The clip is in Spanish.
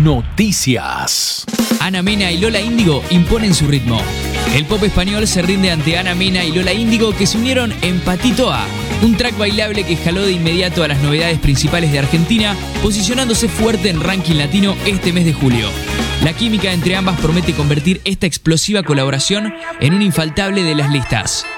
Noticias. Ana Mena y Lola Índigo imponen su ritmo. El pop español se rinde ante Ana Mena y Lola Índigo, que se unieron en Patito A, un track bailable que jaló de inmediato a las novedades principales de Argentina, posicionándose fuerte en ranking latino este mes de julio. La química entre ambas promete convertir esta explosiva colaboración en un infaltable de las listas.